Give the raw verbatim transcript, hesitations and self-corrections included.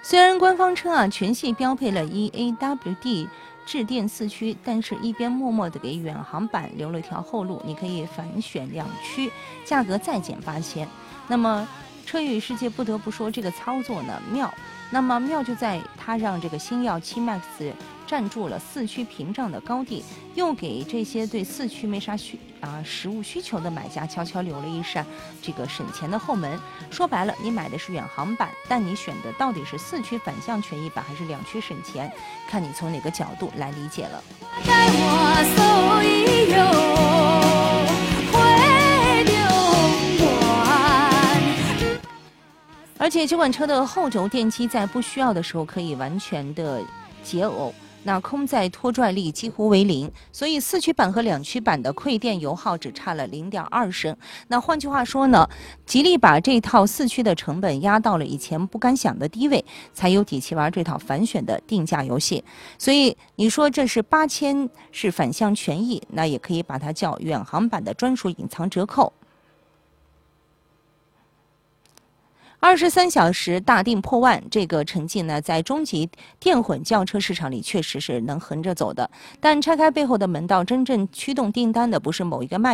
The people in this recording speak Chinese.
虽然官方称啊全系标配了 E A W D 致电四驱，但是一边默默地给远航版留了条后路，你可以反选两驱，价格再减八千。那么车与世界不得不说这个操作呢妙，那么妙就在它让这个星耀七 Max 占住了四驱屏障的高地，又给这些对四驱没啥需啊实物需求的买家悄悄留了一扇这个省钱的后门。说白了，你买的是远航版，但你选的到底是四驱反向权益版还是两驱省钱，看你从哪个角度来理解了。带我所而且这款车的后轴电机在不需要的时候可以完全的解耦，那空载拖拽力几乎为零，所以四驱版和两驱版的馈电油耗只差了 零点二升。那换句话说呢，吉利把这套四驱的成本压到了以前不敢想的低位，才有底气玩这套反选的定价游戏。所以你说这是八千是反向权益，那也可以把它叫远航版的专属隐藏折扣。二十三小时大定破万，这个成绩呢，在中级电混轿车市场里确实是能横着走的。但拆开背后的门道，真正驱动订单的不是某一个卖